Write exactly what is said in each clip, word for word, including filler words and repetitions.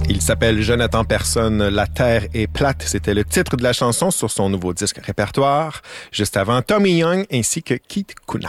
Il s'appelle Jonathan Personne, La Terre est plate. C'était le titre de la chanson sur son nouveau disque répertoire. Juste avant, Tommy Young ainsi que Keith Kuna.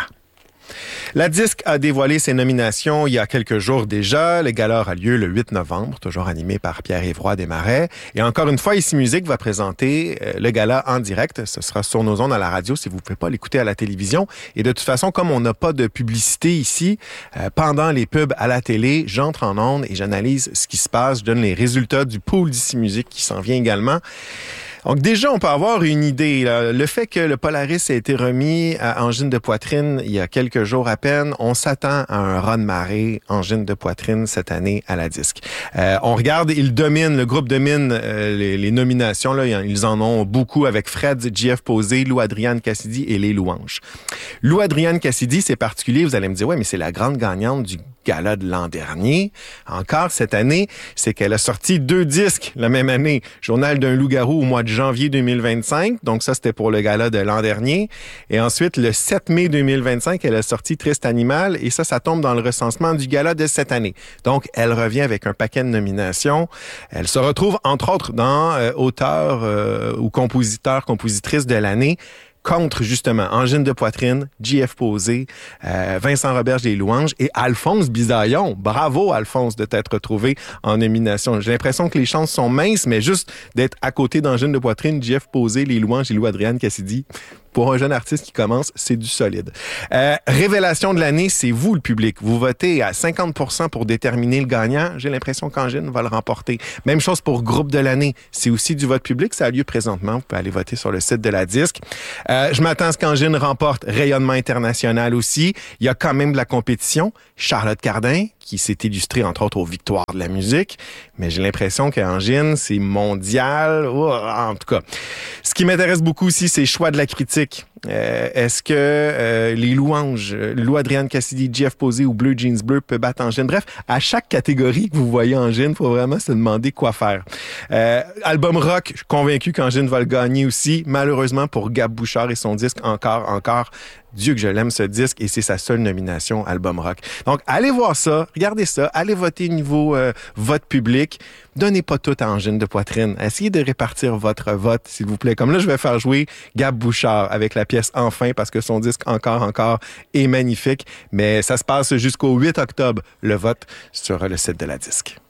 La Disque a dévoilé ses nominations il y a quelques jours déjà. Le gala aura lieu le huit novembre, toujours animé par Pierre-Yves Roy Desmarais. Et encore une fois, Ici Musique va présenter le gala en direct. Ce sera sur nos ondes à la radio si vous ne pouvez pas l'écouter à la télévision. Et de toute façon, comme on n'a pas de publicité ici, euh, pendant les pubs à la télé, j'entre en ondes et j'analyse ce qui se passe. Je donne les résultats du pool d'Ici Musique qui s'en vient également. Donc déjà, on peut avoir une idée. Là. Le fait que le Polaris a été remis à angine de poitrine il y a quelques jours à peine, on s'attend à un raz-de-marée angine de poitrine cette année à la Disque. Euh, on regarde, il domine, le groupe domine euh, les, les nominations. Là, ils en ont beaucoup avec Fred, J F Posé, Lou Adrienne Cassidy et Les Louanges. Lou Adrienne Cassidy, c'est particulier. Vous allez me dire, ouais, mais c'est la grande gagnante du gala de l'an dernier. Encore cette année, c'est qu'elle a sorti deux disques la même année. Journal d'un loup-garou au mois de janvier deux mille vingt-cinq. Donc ça, c'était pour le gala de l'an dernier. Et ensuite, le sept mai deux mille vingt-cinq, elle a sorti Triste Animal. Et ça, ça tombe dans le recensement du gala de cette année. Donc, elle revient avec un paquet de nominations. Elle se retrouve, entre autres, dans euh, auteur euh, ou compositeur, compositrice de l'année, contre, justement, Angine de poitrine, J F Posé, euh, Vincent Roberge des Louanges et Alphonse Bisaillon. Bravo, Alphonse, de t'être retrouvé en nomination. J'ai l'impression que les chances sont minces, mais juste d'être à côté d'Angine de poitrine, J F Posé, Les Louanges et Lou Adrienne Cassidy, pour un jeune artiste qui commence, c'est du solide. Euh, révélation de l'année, c'est vous, le public. Vous votez à cinquante pour cent pour déterminer le gagnant. J'ai l'impression qu'Angine va le remporter. Même chose pour groupe de l'année. C'est aussi du vote public. Ça a lieu présentement. Vous pouvez aller voter sur le site de la Disque. Euh, je m'attends à ce qu'Angine remporte rayonnement international aussi. Il y a quand même de la compétition. Charlotte Cardin, qui s'est illustrée, entre autres, aux victoires de la musique. Mais j'ai l'impression qu'Angine, c'est mondial. Oh, en tout cas, ce qui m'intéresse beaucoup aussi, c'est le choix de la critique. Euh, est-ce que euh, les Louanges, Lou Adrienne Cassidy, J F Posé ou Bleu Jeans Bleu peut battre Angine? Bref, à chaque catégorie que vous voyez Angine, il faut vraiment se demander quoi faire. Euh, album rock, je suis convaincu qu'Angine va le gagner aussi. Malheureusement pour Gab Bouchard et son disque Encore, Encore. Dieu que je l'aime ce disque et c'est sa seule nomination album rock. Donc, allez voir ça, regardez ça, allez voter niveau euh, vote public. Donnez pas tout à Angine de poitrine. Essayez de répartir votre vote, s'il vous plaît. Comme là, je vais faire jouer Gab Bouchard avec la pièce Enfin parce que son disque Encore, Encore est magnifique. Mais ça se passe jusqu'au huit octobre, le vote sur le site de la Disque.